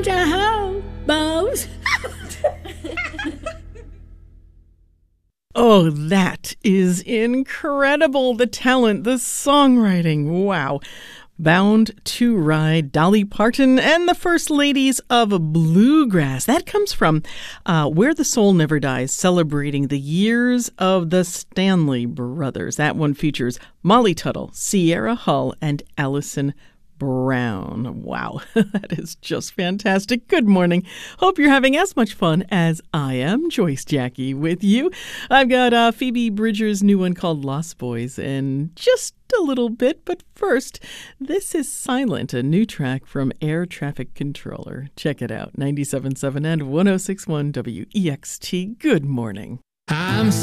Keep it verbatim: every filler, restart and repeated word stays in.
the hobos. Oh, that is incredible. The talent, the songwriting. Wow. Bound to Ride, Dolly Parton, and the First Ladies of Bluegrass. That comes from uh, Where the Soul Never Dies, celebrating the years of the Stanley Brothers. That one features Molly Tuttle, Sierra Hull, and Allison Brown. Wow, that is just fantastic. Good morning. Hope you're having as much fun as I am. Joyce Jackie with you. I've got uh, Phoebe Bridgers' new one called Lost Boys in just a little bit. But first, this is Silent, a new track from Air Traffic Controller. Check it out. ninety-seven point seven and one oh six point one W E X T. Good morning. I'm